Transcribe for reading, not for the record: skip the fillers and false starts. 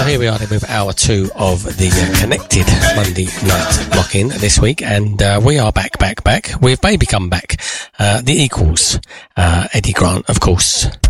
here we are then with hour 2 of the Connected Monday Night Lock-In this week, and we are back with Baby Come Back, The Equals, Eddie Grant, of course.